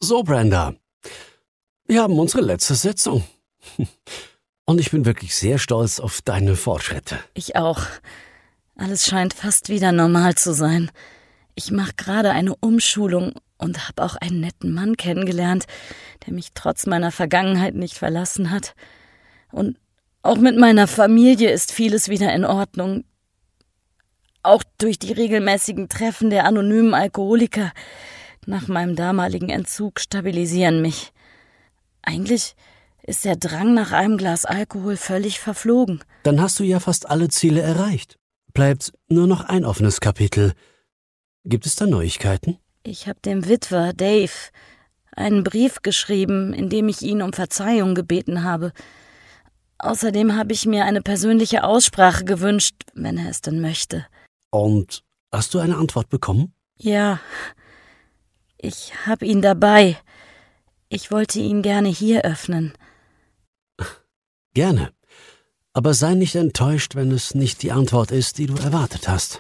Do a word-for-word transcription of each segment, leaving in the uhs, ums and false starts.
So, Brenda, wir haben unsere letzte Sitzung. Und ich bin wirklich sehr stolz auf deine Fortschritte. Ich auch. Alles scheint fast wieder normal zu sein. Ich mache gerade eine Umschulung und habe auch einen netten Mann kennengelernt, der mich trotz meiner Vergangenheit nicht verlassen hat. Und auch mit meiner Familie ist vieles wieder in Ordnung. Auch durch die regelmäßigen Treffen der anonymen Alkoholiker nach meinem damaligen Entzug stabilisieren mich. Eigentlich ist der Drang nach einem Glas Alkohol völlig verflogen. Dann hast du ja fast alle Ziele erreicht. Bleibt nur noch ein offenes Kapitel. Gibt es da Neuigkeiten? Ich habe dem Witwer, Dave, einen Brief geschrieben, in dem ich ihn um Verzeihung gebeten habe. Außerdem habe ich mir eine persönliche Aussprache gewünscht, wenn er es denn möchte. Und hast du eine Antwort bekommen? Ja, ich habe ihn dabei. Ich wollte ihn gerne hier öffnen. Gerne. Aber sei nicht enttäuscht, wenn es nicht die Antwort ist, die du erwartet hast.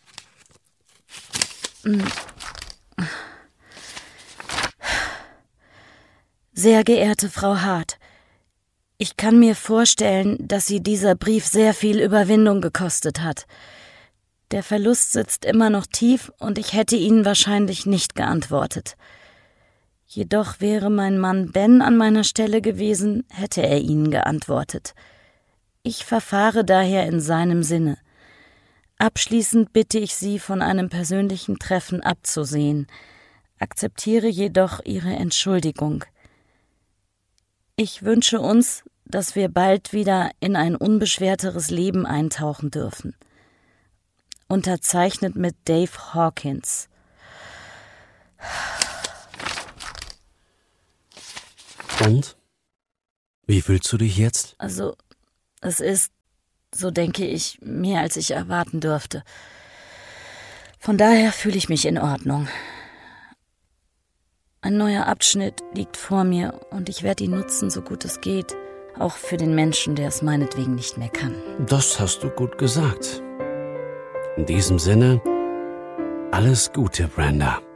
Sehr geehrte Frau Hart, ich kann mir vorstellen, dass Sie dieser Brief sehr viel Überwindung gekostet hat. Der Verlust sitzt immer noch tief und ich hätte Ihnen wahrscheinlich nicht geantwortet. Jedoch wäre mein Mann Ben an meiner Stelle gewesen, hätte er Ihnen geantwortet. Ich verfahre daher in seinem Sinne. Abschließend bitte ich Sie, von einem persönlichen Treffen abzusehen, akzeptiere jedoch Ihre Entschuldigung. Ich wünsche uns, dass wir bald wieder in ein unbeschwerteres Leben eintauchen dürfen. Unterzeichnet mit Dave Hawkins. Und? Wie fühlst du dich jetzt? Also, es ist, so denke ich, mehr als ich erwarten dürfte. Von daher fühle ich mich in Ordnung. Ein neuer Abschnitt liegt vor mir und ich werde ihn nutzen, so gut es geht. Auch für den Menschen, der es meinetwegen nicht mehr kann. Das hast du gut gesagt. In diesem Sinne, alles Gute, Brenda.